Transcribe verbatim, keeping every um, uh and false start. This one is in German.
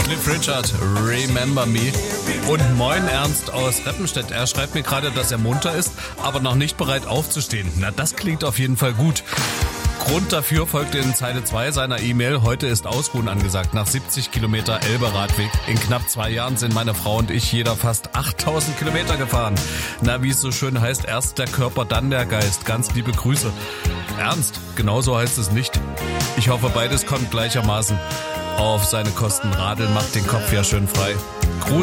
Cliff Richard, Remember Me. Und moin Ernst aus Reppenstedt. Er schreibt mir gerade, dass er munter ist, aber noch nicht bereit aufzustehen. Na, das klingt auf jeden Fall gut. Grund dafür folgte in Zeile zwei seiner E-Mail. Heute ist Ausruhen angesagt nach siebzig Kilometer Elbe-Radweg. In knapp zwei Jahren sind meine Frau und ich jeder fast achttausend Kilometer gefahren. Na, wie es so schön heißt, erst der Körper, dann der Geist. Ganz liebe Grüße. Ernst, genauso heißt es nicht. Ich hoffe, beides kommt gleichermaßen auf seine Kosten. Radeln macht den Kopf ja schön frei. Gruß